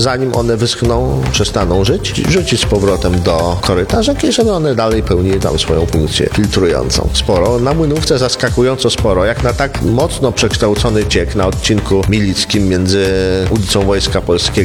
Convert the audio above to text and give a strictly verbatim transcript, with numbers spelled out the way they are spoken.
zanim one wyschną, przestaną żyć, rzucić z powrotem do koryta rzeki, żeby one dalej pełniły tam swoją funkcję filtrującą. Sporo. Na Młynówce zaskakująco sporo. Jak na tak mocno przekształcony ciek na odcinku milickim między ulicą Wojska Polskiego